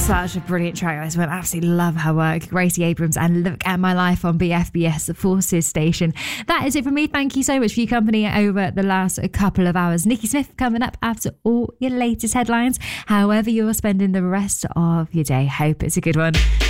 Such a brilliant track, this one. Absolutely love her work. Gracie Abrams and Look at My Life on BFBS, the Forces station. That is it from me. Thank you so much for your company over the last couple of hours. Nikki Smith coming up after all your latest headlines. However you're spending the rest of your day, hope it's a good one.